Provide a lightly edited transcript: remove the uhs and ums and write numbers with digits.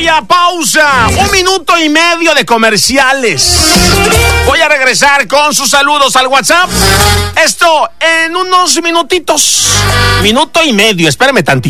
necesaria pausa. 1 minuto y medio de comerciales. Voy a regresar con sus saludos al WhatsApp. Esto en unos minutitos. Minuto y medio, espérame tantito.